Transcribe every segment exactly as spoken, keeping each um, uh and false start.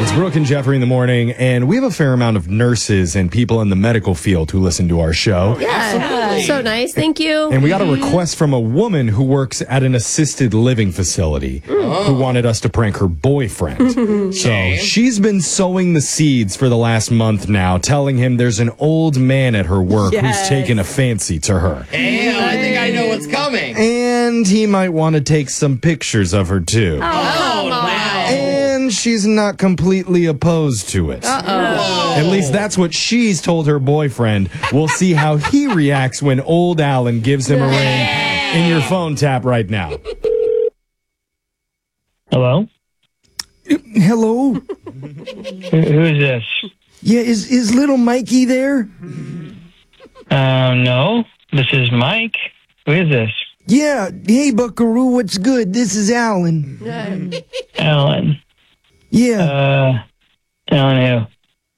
It's Brooke and Jeffrey in the morning, and we have a fair amount of nurses and people in the medical field who listen to our show. Yeah, so nice. Thank you. And we got a request from a woman who works at an assisted living facility Oh. who wanted us to prank her boyfriend. So she's been sowing the seeds for the last month now, telling him there's an old man at her work Yes. who's taken a fancy to her. Damn, I think I know what's coming. And he might want to take some pictures of her, too. Oh, wow. And she's not completely opposed to it. Uh-oh. At least that's what she's told her boyfriend. We'll see how he reacts when old Alan gives him a ring in your phone tap right now. Hello? Hello? Who, who is this? Yeah, is, is little Mikey there? Um, no. This is Mike. Who is this? Yeah, hey Buckaroo, what's good? This is Alan. Alan. Yeah, Uh, Alan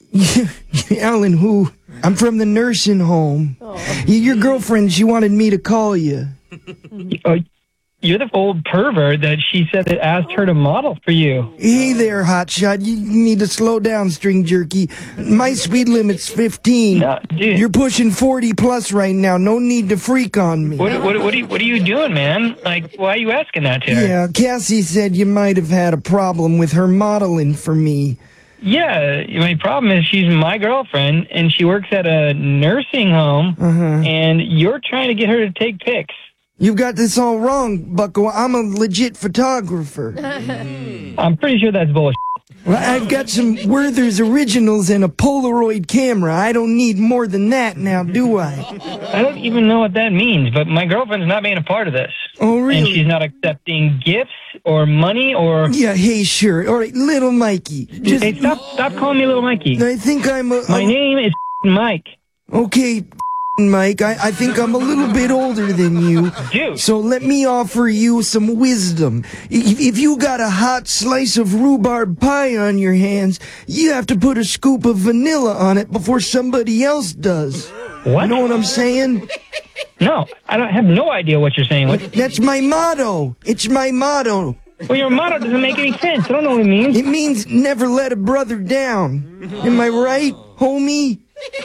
who? Alan who? I'm from the nursing home. Y- Your girlfriend, she wanted me to call you. Oh, you're the old pervert that she said that asked her to model for you. Hey there, hotshot. You need to slow down, string jerky. My speed limit's fifteen. No, dude. You're pushing forty plus right now. No need to freak on me. What, what, what, are you, what are you doing, man? Like, why are you asking that to her? Yeah, Cassie said you might have had a problem with her modeling for me. Yeah, my problem is she's my girlfriend, and she works at a nursing home, Uh-huh. and you're trying to get her to take pics. You've got this all wrong, Bucko. I'm a legit photographer. I'm pretty sure that's bullshit. Well, I've got some Werther's originals and a Polaroid camera. I don't need more than that now, do I? I don't even know what that means, but my girlfriend's not being a part of this. Oh, really? And she's not accepting gifts or money or... Yeah, hey, sure. All right, little Mikey. Just, Hey, stop, stop calling me Little Mikey. I think I'm a... My a- name is Mike. Okay, Mike, I, I think I'm a little bit older than you. Dude. So let me offer you some wisdom. If, if you got a hot slice of rhubarb pie on your hands, you have to put a scoop of vanilla on it before somebody else does. What? You know what I'm saying? No, I don't have no idea what you're saying. What? That's my motto. It's my motto. Well, your motto doesn't make any sense. I don't know what it means. It means never let a brother down. Am I right, homie?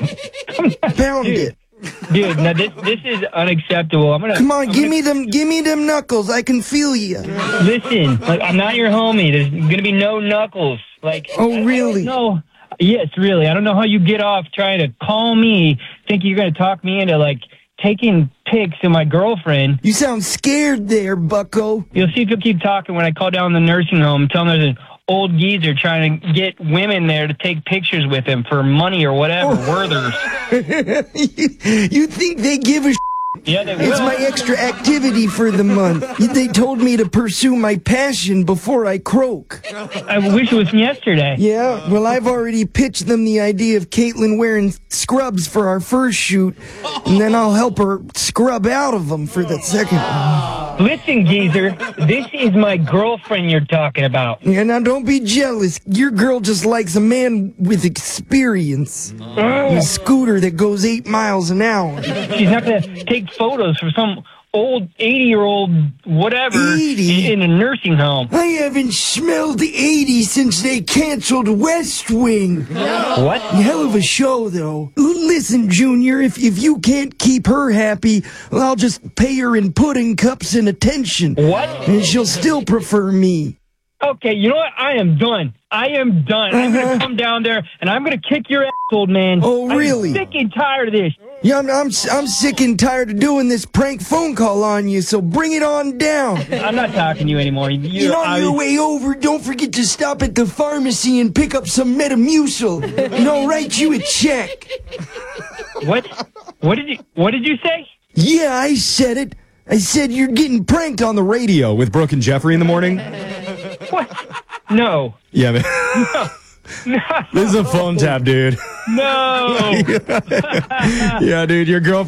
Pound it. Dude, now this this is unacceptable. I'm gonna Come on, I'm give gonna- me them, give me them knuckles. I can feel you. Listen, like, I'm not your homie. There's gonna be no knuckles. Like, Oh, really? No. Yes, really. I don't know how you get off trying to call me, thinking you're gonna talk me into like taking pics of my girlfriend. You sound scared there, Bucko. You'll see if you'll keep talking when I call down the nursing home, tell them there's an old geezer trying to get women there to take pictures with him for money or whatever, Werther's. You think they give a sh- Yeah, they It's will. my extra activity for the month. They told me to pursue my passion before I croak. I wish it was from yesterday. Yeah, well, I've already pitched them the idea of Caitlin wearing scrubs for our first shoot, and then I'll help her scrub out of them for the second one. Listen, geezer, this is my girlfriend you're talking about. Yeah, now don't be jealous. Your girl just likes a man with experience. A scooter that goes eight miles an hour. She's not going to take photos for some old eighty-year-old whatever eighty? in a nursing home. I haven't smelled the eighties since they canceled West Wing. What? Hell of a show, though. Listen, Junior, if, if you can't keep her happy, well, I'll just pay her in pudding cups and attention. What? And she'll still prefer me. Okay, you know what? I am done. I am done. I'm going Uh-huh. to come down there, and I'm going to kick your ass, old man. Oh, really? I'm sick and tired of this. Yeah, I'm, I'm, I'm sick and tired of doing this prank phone call on you, so bring it on down. I'm not talking to you anymore. You, And on I- your way over, don't forget to stop at the pharmacy and pick up some Metamucil, and I'll write you a check. What? What did you What did you say? Yeah, I said it. I said you're getting pranked on the radio. Radio with Brooke and Jeffrey in the morning. What? No. Yeah, man. No. This is a phone tap, dude. No. Yeah, dude, your girlfriend.